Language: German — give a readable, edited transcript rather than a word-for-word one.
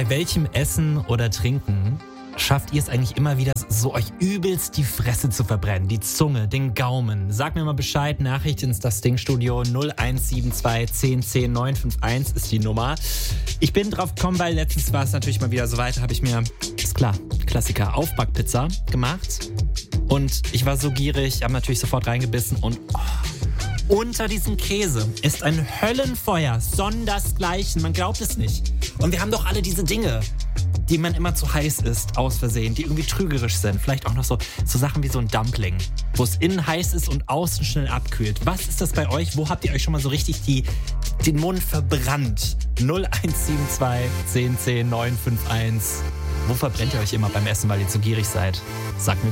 Bei welchem Essen oder Trinken schafft ihr es eigentlich immer wieder, so euch übelst die Fresse zu verbrennen? Die Zunge, den Gaumen. Sag mir mal Bescheid, Nachricht ins das Ding-Studio 0172 10 10 951 ist die Nummer. Ich bin drauf gekommen, weil letztens war es natürlich mal wieder so weit, habe ich mir, ist klar, Klassiker, Aufbackpizza gemacht. Und ich war so gierig, habe natürlich sofort reingebissen und unter diesem Käse ist ein Höllenfeuer, sondersgleichen, man glaubt es nicht. Und wir haben doch alle diese Dinge, die man immer zu heiß isst, aus Versehen, die irgendwie trügerisch sind. Vielleicht auch noch so Sachen wie so ein Dumpling, wo es innen heiß ist und außen schnell abkühlt. Was ist das bei euch? Wo habt ihr euch schon mal so richtig den Mund verbrannt? 0172 10 10 951. Wo verbrennt ihr euch immer beim Essen, weil ihr zu gierig seid? Sagt mir